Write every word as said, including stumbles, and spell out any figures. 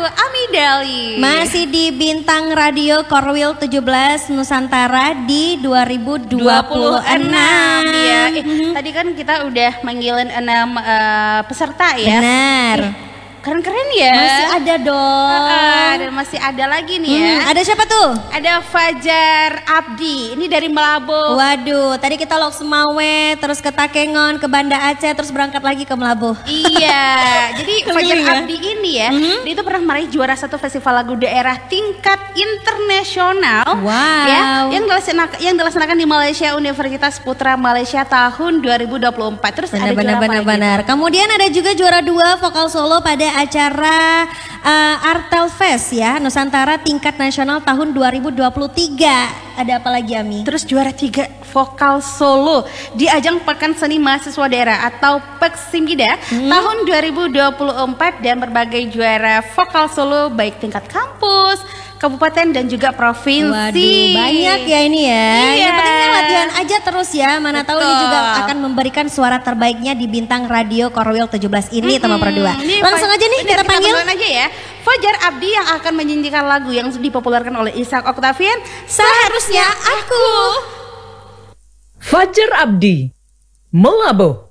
Ami Dali. Masih di Bintang Radio Korwil tujuh belas Nusantara di dua ribu dua puluh enam. Ya. Eh, tadi kan kita udah manggilin enam uh, peserta ya. Benar. Eh, keren-keren ya. Masih ada dong. Uh, dan masih ada lagi nih hmm, ya. Ada siapa tuh? Ada Fajar Abdi. Ini dari Melabuh. Waduh, tadi kita lok Semawe, terus ke Takengon, ke Banda Aceh, terus berangkat lagi ke Melabuh. Iya. Jadi Fajar ya? Abdi ini ya, mm-hmm. dia itu pernah meraih juara satu festival lagu daerah tingkat internasional. Wow. Ya, yang dilaksanakan yang dilaksanakan di Malaysia, Universitas Putra Malaysia tahun dua ribu dua puluh empat. Terus benar, ada benar, juara benar, apa benar. gitu? Kemudian ada juga juara dua vokal solo pada acara uh, Artel Fest ya Nusantara tingkat nasional tahun dua ribu dua puluh tiga. Ada apa lagi, Ami? Terus juara tiga vokal solo di ajang Pekan Seni Mahasiswa Daerah atau Peksimida hmm. tahun dua ribu dua puluh empat dan berbagai juara vokal solo baik tingkat kampus, kabupaten dan juga provinsi. Waduh, banyak ya ini ya. Iya. Yang penting latihan aja terus ya. Mana Betul. tahu dia juga akan memberikan suara terbaiknya di Bintang Radio Korwil tujuh belas ini, mm-hmm. teman Perdua. Ini Langsung aja nih bener, kita panggil. Kita aja ya. Fajar Abdi yang akan menyanyikan lagu yang dipopulerkan oleh Ishak Octavian, Seharusnya Aku. Fajar Abdi, Melabuh.